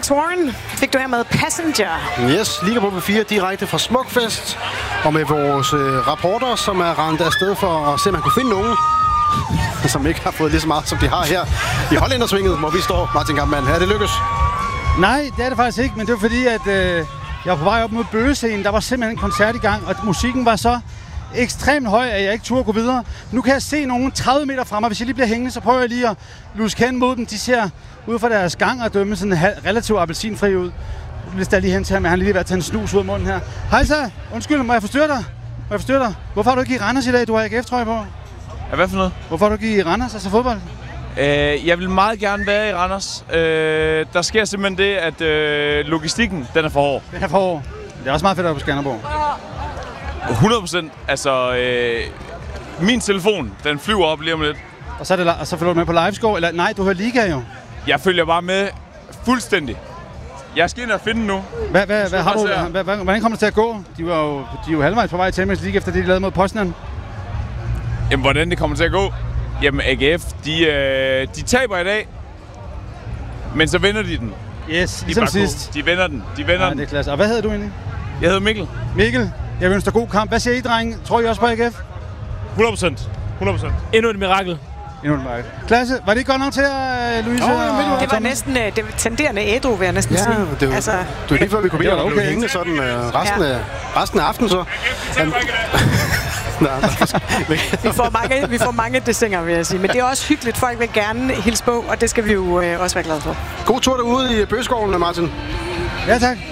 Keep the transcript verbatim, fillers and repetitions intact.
Alex Warren fik du her med Passenger. Yes, Liga på B fire direkte fra Smukfest. Og med vores øh, rapporter, som er rendt afsted for at se, om man kunne finde nogen, som ikke har fået lige så meget, som de har her i Hollændersvinget, hvor vi står, Martin Kampmann. Er det lykkes? Nej, det er det faktisk ikke, men det var fordi, at øh, jeg var på vej op mod Bøgescenen. Der var simpelthen en koncert i gang, og musikken var så ekstremt høj, at jeg ikke turde gå videre. Nu kan jeg se nogen tredive meter fremme, og hvis jeg lige bliver hængende, så prøver jeg lige at luske hen mod dem. De ser ud fra deres gang og dømme sådan relativt appelsinfri ud. Hvis der lige hen til ham, han lige ved at tage en snus ud af munden her. Hej så, undskyld, må jeg forstyrre dig? Må jeg forstyrre dig? Hvorfor har du ikke i Randers i dag? Du har A G F-trøje på. Ja, hvad for noget? Hvorfor har du ikke i Randers, altså fodbold? Øh, jeg vil meget gerne være i Randers. Øh, der sker simpelthen det, at øh, logistikken, den er for hård. Den er for hård. Det er også meget fedt at på Skanderborg. hundrede procent. Altså, øh, min telefon, den flyver op lige om lidt. Og så, er det, og så følger du med på livescore? Eller nej, du hører Liga jo. Jeg følger bare med fuldstændig. Jeg skal ind og finde nu. Hvad, hvad, hvad har du, hvad, hvad, hvordan kommer det til at gå? De var jo, de er jo halvvejs på vej til Champions League, efter det, de lavede mod Poznan. Jamen, hvordan det kommer til at gå? Jamen, A G F, de, øh, de taber i dag, men så vinder de den. Yes, ligesom sidst. De vinder den. De vinder ja, den. Det er klasse. Og hvad hedder du egentlig? Jeg hedder Mikkel. Mikkel, jeg ønsker dig god kamp. Hvad siger I, drenge? Tror I også på A G F? hundrede procent. hundrede procent. Endnu et mirakel. Endnu et mirakel. Klasse, var det ikke godt nok til, uh, Louise? Oh, det var næsten uh, det var tenderende ædru, vil jeg næsten ja, sige. Det var, altså, det var lige før, vi kunne blive okay. hængende sådan uh, resten, ja. af, resten af aftenen så. vi, får mange, vi får mange dessinger, vil jeg sige. Men det er også hyggeligt. Folk vil gerne hilse på, og det skal vi jo øh, også være glade for. God tur derude i Bøgeskoven, Martin. Ja, tak.